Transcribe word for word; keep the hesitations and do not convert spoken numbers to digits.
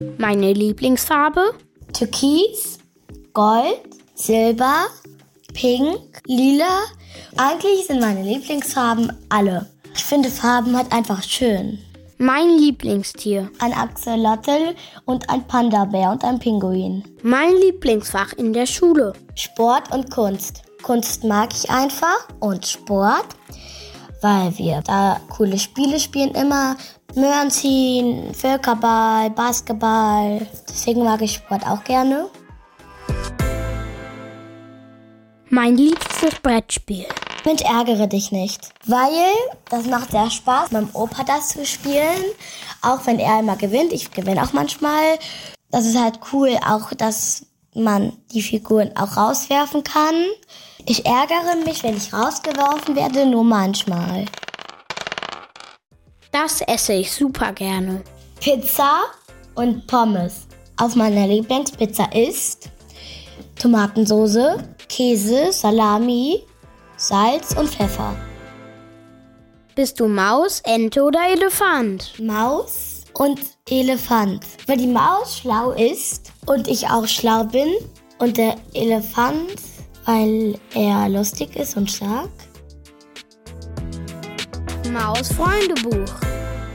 Meine Lieblingsfarbe? Türkis, Gold, Silber, Pink, Lila. Eigentlich sind meine Lieblingsfarben alle. Ich finde, Farben halt einfach schön. Mein Lieblingstier? Ein Axolotl und ein Panda-Bär und ein Pinguin. Mein Lieblingsfach in der Schule? Sport und Kunst. Kunst mag ich einfach und Sport, weil wir da coole Spiele spielen immer. Möhren ziehen, Völkerball, Basketball. Deswegen mag ich Sport auch gerne. Mein liebstes Brettspiel? Mit Ärgere dich nicht, weil das macht sehr Spaß, mit dem Opa das zu spielen. Auch wenn er immer gewinnt, ich gewinne auch manchmal. Das ist halt cool, auch dass man die Figuren auch rauswerfen kann. Ich ärgere mich, wenn ich rausgeworfen werde, nur manchmal. Das esse ich super gerne. Pizza und Pommes. Auf meiner Lieblingspizza ist Tomatensoße, Käse, Salami, Salz und Pfeffer. Bist du Maus, Ente oder Elefant? Maus und Elefant. Weil die Maus schlau ist und ich auch schlau bin. Und der Elefant, weil er lustig ist und stark. Maus Freundebuch.